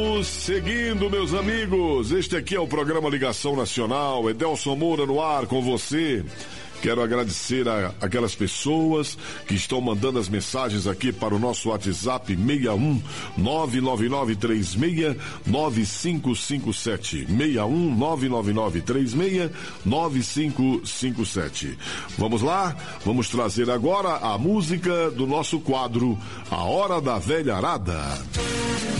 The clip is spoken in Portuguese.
Seguindo, meus amigos, este aqui é o programa Ligação Nacional, Edelson Moura no ar com você. Quero agradecer aquelas pessoas que estão mandando as mensagens aqui para o nosso WhatsApp 61 99936 9557. 61 99936 9557. Vamos lá? Vamos trazer agora a música do nosso quadro A Hora da Velharada.